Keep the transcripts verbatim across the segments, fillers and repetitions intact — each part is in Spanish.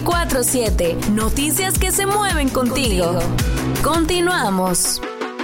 veinticuatro siete. Noticias que se mueven contigo. contigo. Continuamos.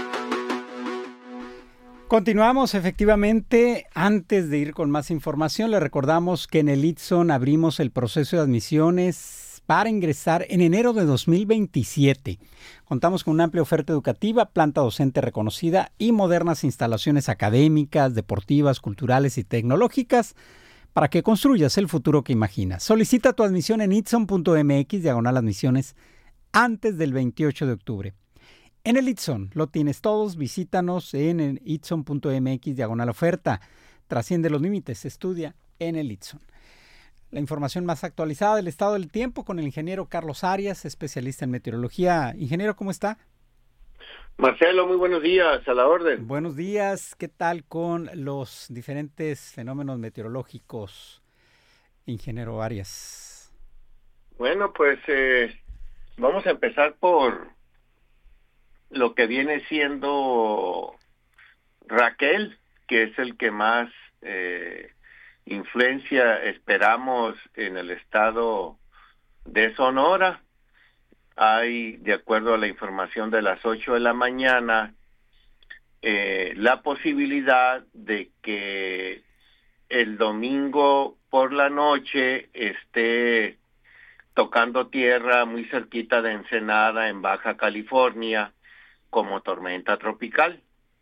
Continuamos, efectivamente. Antes de ir con más información, le recordamos que en el ITSON abrimos el proceso de admisiones para ingresar en enero de dos mil veintisiete. Contamos con una amplia oferta educativa, planta docente reconocida y modernas instalaciones académicas, deportivas, culturales y tecnológicas para que construyas el futuro que imaginas. Solicita tu admisión en itson.mx, diagonal admisiones, antes del veintiocho de octubre. En el ITSON lo tienes todos, visítanos en itson.mx, diagonal oferta. Trasciende los límites, estudia en el ITSON. La información más actualizada del estado del tiempo con el ingeniero Carlos Arias, especialista en meteorología. Ingeniero, ¿cómo está? Marcelo, muy buenos días, a la orden. Buenos días, ¿qué tal con los diferentes fenómenos meteorológicos, ingeniero Arias? Bueno, pues eh, vamos a empezar por lo que viene siendo Raquel, que es el que más eh, influencia esperamos en el estado de Sonora. Hay, de acuerdo a la información de las ocho de la mañana, eh, la posibilidad de que el domingo por la noche esté tocando tierra muy cerquita de Ensenada, en Baja California, como tormenta tropical.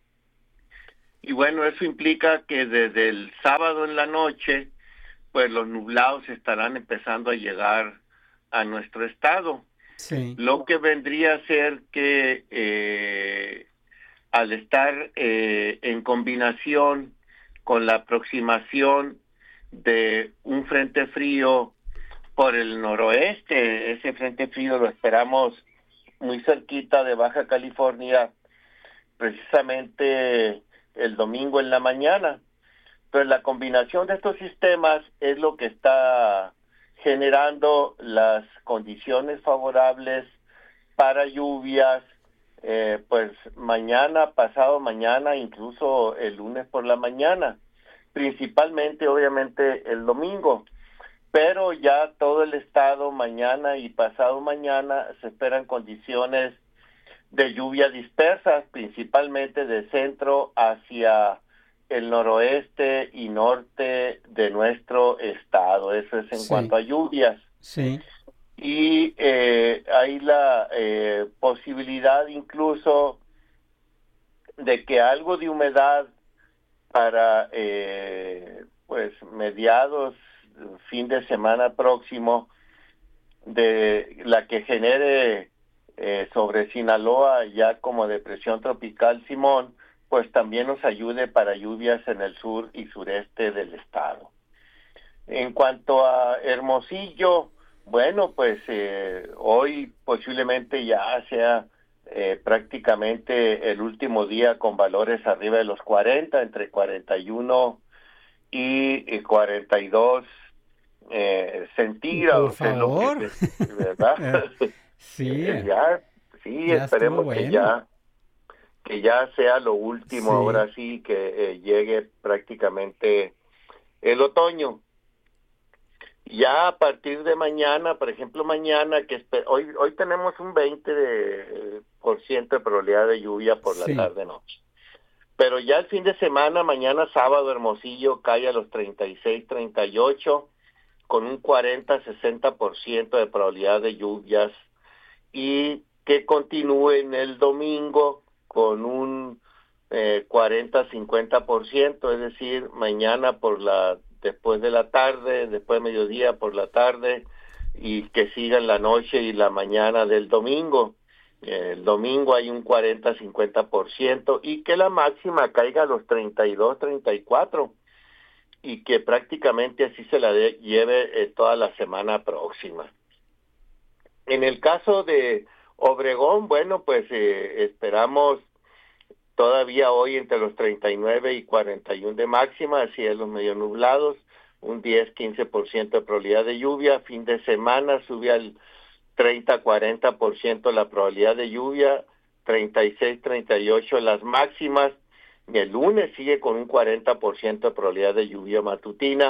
Y bueno, eso implica que desde el sábado en la noche, pues los nublados estarán empezando a llegar a nuestro estado. Sí. Lo que vendría a ser que eh, al estar eh, en combinación con la aproximación de un frente frío por el noroeste, ese frente frío lo esperamos muy cerquita de Baja California, precisamente el domingo en la mañana. Pero la combinación de estos sistemas es lo que está generando las condiciones favorables para lluvias, eh, pues mañana, pasado mañana, incluso el lunes por la mañana, principalmente obviamente el domingo, pero ya todo el estado mañana y pasado mañana se esperan condiciones de lluvia dispersas, principalmente de centro hacia el noroeste y norte de nuestro estado. Eso es en Sí. cuanto a lluvias. Sí. Y eh, hay la eh, posibilidad incluso de que algo de humedad para eh, pues mediados, fin de semana próximo, de la que genere eh, sobre Sinaloa ya como depresión tropical Simón, pues también nos ayude para lluvias en el sur y sureste del estado. En cuanto a Hermosillo, bueno, pues eh, hoy posiblemente ya sea eh, prácticamente el último día con valores arriba de los cuarenta, entre cuarenta y uno y cuarenta y dos eh, centígrados. Por favor. Es lo que, ¿verdad? Sí. ya, sí, Ya esperemos bueno. que ya que ya sea lo último, Sí. ahora sí, que eh, llegue prácticamente el otoño. Ya a partir de mañana, por ejemplo, mañana, que espe- hoy hoy tenemos un veinte por ciento de, de probabilidad de lluvia por Sí. la tarde-noche. Pero ya el fin de semana, mañana sábado, Hermosillo cae a los treinta y seis, treinta y ocho, con un cuarenta a sesenta por ciento de probabilidad de lluvias, y que continúe en el domingo con un eh, cuarenta a cincuenta por ciento, es decir, mañana por la después de la tarde, después de mediodía por la tarde, y que siga en la noche y la mañana del domingo. El domingo hay un cuarenta a cincuenta por ciento, y que la máxima caiga a los treinta y dos, treinta y cuatro, y que prácticamente así se la de, lleve eh, toda la semana próxima. En el caso de Obregón, bueno, pues eh, esperamos todavía hoy entre los treinta y nueve y cuarenta y uno de máxima, cielos medio nublados, un diez a quince por ciento de probabilidad de lluvia. Fin de semana sube al treinta a cuarenta por ciento la probabilidad de lluvia, treinta y seis a treinta y ocho las máximas. Y el lunes sigue con un cuarenta por ciento de probabilidad de lluvia matutina,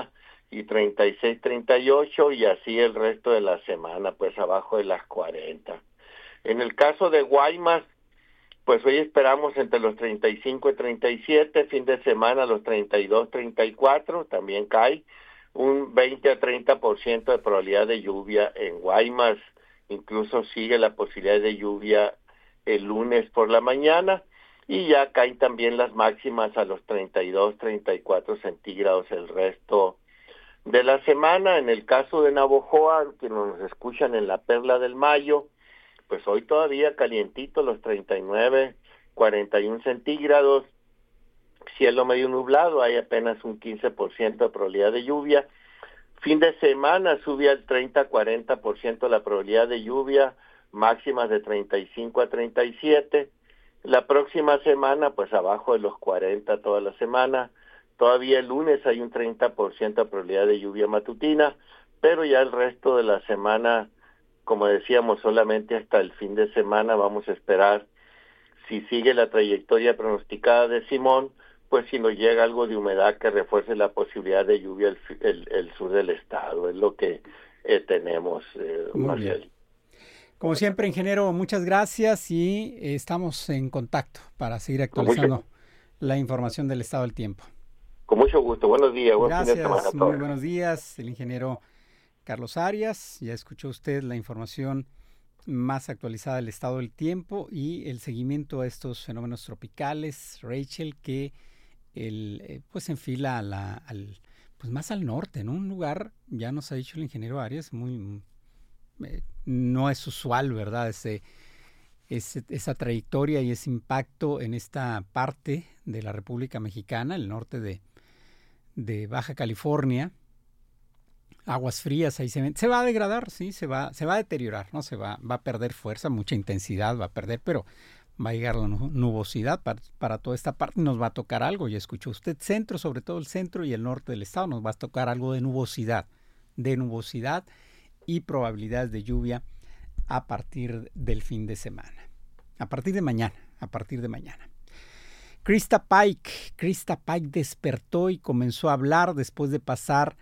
y treinta y seis, treinta y ocho, y así el resto de la semana, pues abajo de las cuarenta. En el caso de Guaymas, pues hoy esperamos entre los treinta y cinco y treinta y siete, fin de semana los treinta y dos, treinta y cuatro, también cae un veinte a treinta por ciento de probabilidad de lluvia en Guaymas, incluso sigue la posibilidad de lluvia el lunes por la mañana, y ya caen también las máximas a los treinta y dos, treinta y cuatro centígrados el resto de la semana. En el caso de Navojoa, que nos escuchan en la Perla del Mayo, pues hoy todavía calientito, los treinta y nueve, cuarenta y uno centígrados, cielo medio nublado, hay apenas un quince por ciento de probabilidad de lluvia. Fin de semana sube al treinta a cuarenta por ciento la probabilidad de lluvia, máximas de treinta y cinco a treinta y siete. La próxima semana, pues abajo de los cuarenta toda la semana. Todavía el lunes hay un treinta por ciento de probabilidad de lluvia matutina, pero ya el resto de la semana, como decíamos, solamente hasta el fin de semana vamos a esperar, si sigue la trayectoria pronosticada de Simón, pues si nos llega algo de humedad que refuerce la posibilidad de lluvia el, el, el sur del estado. Es lo que eh, tenemos, eh, Marcel. Como siempre, ingeniero, muchas gracias y eh, estamos en contacto para seguir actualizando mucho, la información del estado del tiempo. Con mucho gusto. Buenos días. Buen Gracias, fin de semana a todos. Muy buenos días, el ingeniero Carlos Arias. Ya escuchó usted la información más actualizada del estado del tiempo y el seguimiento a estos fenómenos tropicales, Rachel, que el, eh, pues enfila a la, al, pues más al norte, ¿no? Un lugar, ya nos ha dicho el ingeniero Arias, muy eh, no es usual, ¿verdad? Ese, ese, esa trayectoria y ese impacto en esta parte de la República Mexicana, el norte de, de Baja California. Aguas frías, ahí se ven. Se va a degradar, sí, se va, se va a deteriorar, ¿no? Se va, va a perder fuerza, mucha intensidad va a perder, pero va a llegar la nubosidad para, para toda esta parte. Nos va a tocar algo, ya escuchó usted, centro, sobre todo el centro y el norte del estado, nos va a tocar algo de nubosidad, de nubosidad y probabilidades de lluvia a partir del fin de semana. A partir de mañana, a partir de mañana. Krista Pike, Krista Pike despertó y comenzó a hablar después de pasar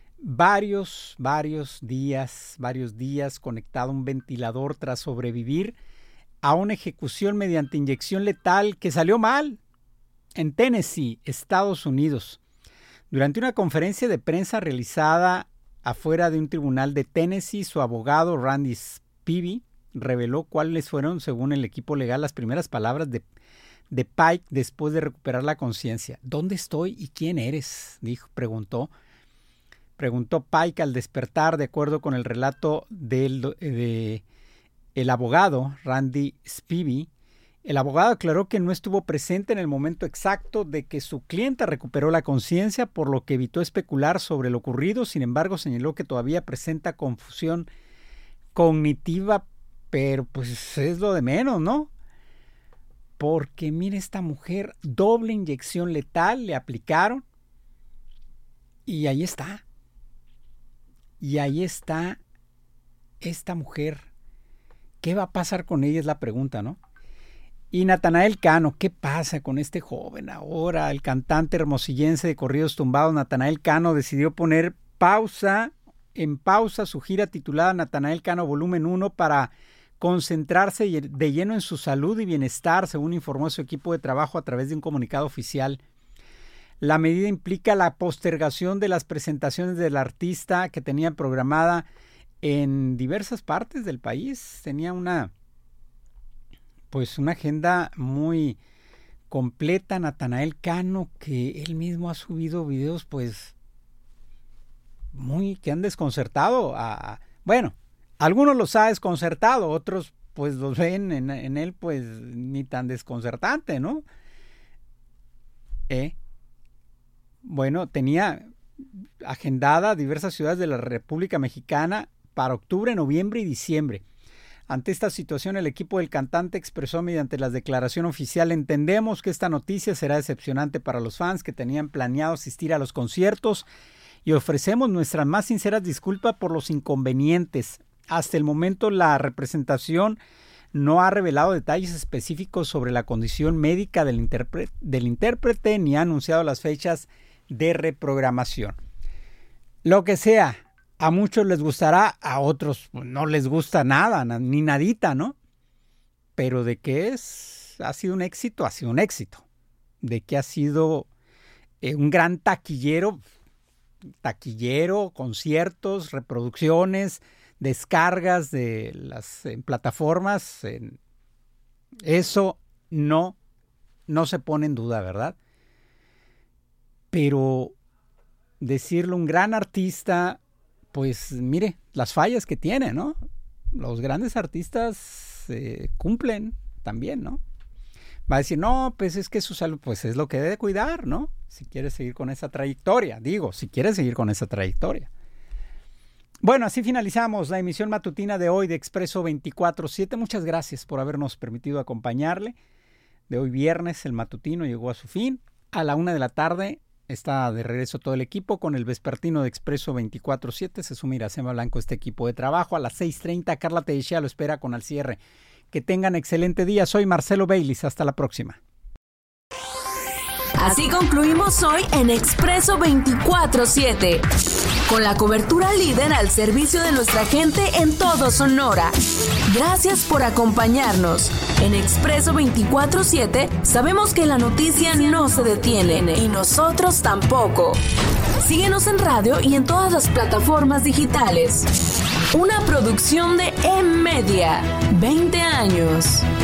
varios, varios días, varios días conectado a un ventilador tras sobrevivir a una ejecución mediante inyección letal que salió mal en Tennessee, Estados Unidos. Durante una conferencia de prensa realizada afuera de un tribunal de Tennessee, su abogado Randy Spivey reveló cuáles fueron, según el equipo legal, las primeras palabras de, de Pike después de recuperar la conciencia. ¿Dónde estoy y quién eres?, dijo, preguntó. Preguntó Pike al despertar, de acuerdo con el relato del de, el abogado Randy Spivey. El abogado aclaró que no estuvo presente en el momento exacto de que su clienta recuperó la conciencia, por lo que evitó especular sobre lo ocurrido. Sin embargo, señaló que todavía presenta confusión cognitiva, pero pues es lo de menos, ¿no? Porque mire, esta mujer, doble inyección letal le aplicaron y ahí está. Y ahí está esta mujer. ¿Qué va a pasar con ella? Es la pregunta, ¿no? Y Natanael Cano, ¿qué pasa con este joven ahora? El cantante hermosillense de corridos tumbados, Natanael Cano, decidió poner pausa, en pausa su gira titulada Natanael Cano Volumen uno para concentrarse de lleno en su salud y bienestar, según informó su equipo de trabajo a través de un comunicado oficial. La medida implica la postergación de las presentaciones del artista que tenía programada en diversas partes del país. Tenía una, pues una agenda muy completa, Natanael Cano, que él mismo ha subido videos, pues, muy, que han desconcertado a, bueno, algunos los ha desconcertado, otros, pues, los ven en, en él, pues, ni tan desconcertante, ¿no? ¿Eh? Bueno, tenía agendada diversas ciudades de la República Mexicana para octubre, noviembre y diciembre. Ante esta situación, el equipo del cantante expresó mediante la declaración oficial: entendemos que esta noticia será decepcionante para los fans que tenían planeado asistir a los conciertos y ofrecemos nuestras más sinceras disculpas por los inconvenientes. Hasta el momento, la representación no ha revelado detalles específicos sobre la condición médica del intérprete, del intérprete ni ha anunciado las fechas de reprogramación. lo que sea. A muchos les gustará, a otros no les gusta nada, ni nadita, ¿no? Pero de que es, ha sido un éxito, ha sido un éxito. De que ha sido eh, un gran taquillero, taquillero, conciertos, reproducciones, descargas de las en plataformas. En, eso no, no se pone en duda, ¿verdad? Pero decirlo un gran artista, pues mire, las fallas que tiene, ¿no? Los grandes artistas eh, cumplen también, ¿no? Va a decir, no, pues es que su salud, pues es lo que debe cuidar, ¿no? Si quiere seguir con esa trayectoria, digo, si quiere seguir con esa trayectoria. Bueno, así finalizamos la emisión matutina de hoy de Expreso veinticuatro siete. Muchas gracias por habernos permitido acompañarle. De hoy viernes, el matutino llegó a su fin. A la una de la tarde está de regreso todo el equipo con el vespertino de Expreso veinticuatro siete. Se suma Iracema Blanco este equipo de trabajo. A las seis treinta, Carla Teixeira lo espera con Al Cierre. Que tengan excelente día. Soy Marcelo Baylis. Hasta la próxima. Así concluimos hoy en Expreso veinticuatro siete. Con la cobertura líder al servicio de nuestra gente en todo Sonora. Gracias por acompañarnos. En Expreso veinticuatro siete sabemos que la noticia no se detiene y nosotros tampoco. Síguenos en radio y en todas las plataformas digitales. Una producción de E-Media. veinte años.